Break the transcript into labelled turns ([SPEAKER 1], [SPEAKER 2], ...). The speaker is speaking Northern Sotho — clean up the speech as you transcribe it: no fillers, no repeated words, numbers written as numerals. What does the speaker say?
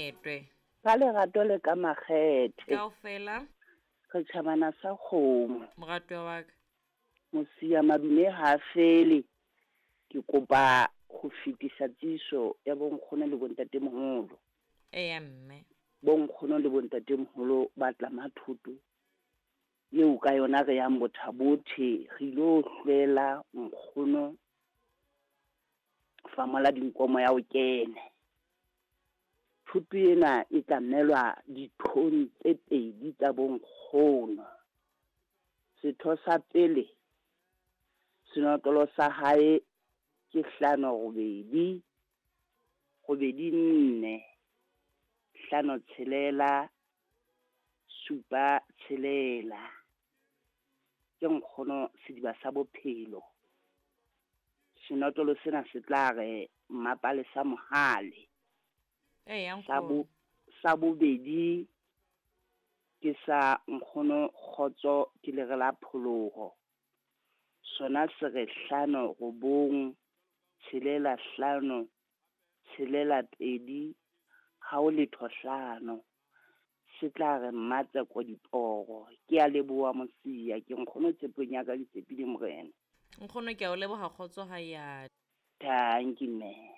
[SPEAKER 1] maetwe.
[SPEAKER 2] Ka lerato le ka makgethe.
[SPEAKER 1] Kaofela.
[SPEAKER 2] Re tjhabana sa kgomo.
[SPEAKER 1] Moratwa wa ka.
[SPEAKER 2] Mosia madume ha fele. Ke kopa go fetisa tšiso ya bonkgono le bontatemoholo.
[SPEAKER 1] Eya mme.
[SPEAKER 2] Bonkgono le bontatemoholo ba tlama thoto. Yeo ka yona re yang bothabothe re ilo hlwela nkgono famola dinkomo ya o kene. Thuto ena e tlamelwa dithong tse pedi tsa bonkgono. Setho sa pele senotlolo sa hae ke 5 robedi 4 5 6 7 6. Ke nkgono sediba sa bophelo. Senotlolo sena se tla re mmapa le sa mohale.
[SPEAKER 1] Eya nkgono.
[SPEAKER 2] Sa bobedi ke sa nkgono Kgotso ke le re la pholoho. Sona se re 5 9 6 5 6 2 ha o letho 5. Se tla re mmatse ko diporo. Ke a leboa Mosia ke nkgono Tshepong ya ka Ditshepile Morena.
[SPEAKER 1] Nkgono ke a o leboga Kgotso ha ya.
[SPEAKER 2] Thank you man.